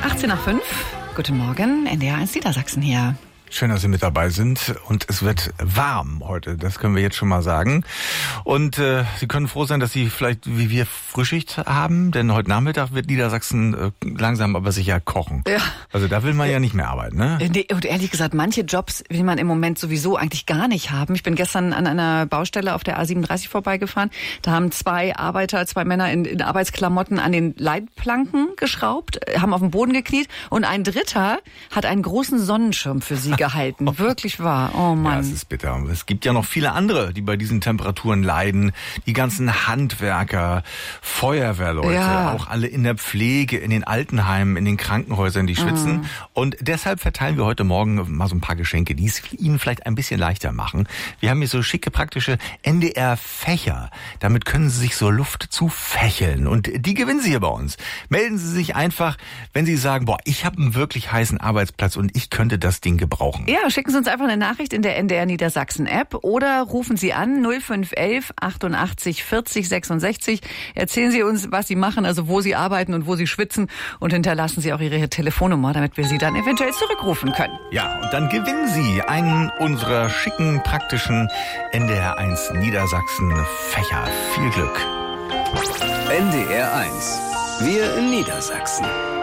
18 nach 5. Guten Morgen, NDR 1 Niedersachsen hier. Schön, dass Sie mit dabei sind. Und es wird warm heute, das können wir jetzt schon mal sagen. Und Sie können froh sein, dass Sie vielleicht wie wir Frühschicht haben, denn heute Nachmittag wird Niedersachsen langsam aber sicher kochen. Ja. Also da will man ja nicht mehr arbeiten, ne? Nee, und ehrlich gesagt, manche Jobs will man im Moment sowieso eigentlich gar nicht haben. Ich bin gestern an einer Baustelle auf der A37 vorbeigefahren. Da haben zwei Männer in Arbeitsklamotten an den Leitplanken geschraubt, haben auf dem Boden gekniet und ein Dritter hat einen großen Sonnenschirm für sie gehalten. Wirklich wahr. Oh Mann. Ja, es ist bitter. Es gibt ja noch viele andere, die bei diesen Temperaturen leiden. Die ganzen Handwerker, Feuerwehrleute, auch alle in der Pflege, in den Altenheimen, in den Krankenhäusern, die schwitzen. Und deshalb verteilen wir heute Morgen mal so ein paar Geschenke, die es Ihnen vielleicht ein bisschen leichter machen. Wir haben hier so schicke, praktische NDR-Fächer. Damit können Sie sich so Luft zufächeln. Und die gewinnen Sie hier bei uns. Melden Sie sich einfach, wenn Sie sagen, ich habe einen wirklich heißen Arbeitsplatz und ich könnte das Ding gebrauchen. Ja, schicken Sie uns einfach eine Nachricht in der NDR Niedersachsen App oder rufen Sie an 0511 88 40 66. Erzählen Sie uns, was Sie machen, also wo Sie arbeiten und wo Sie schwitzen und hinterlassen Sie auch Ihre Telefonnummer, damit wir Sie dann eventuell zurückrufen können. Ja, und dann gewinnen Sie einen unserer schicken, praktischen NDR 1 Niedersachsen Fächer. Viel Glück. NDR 1. Wir in Niedersachsen.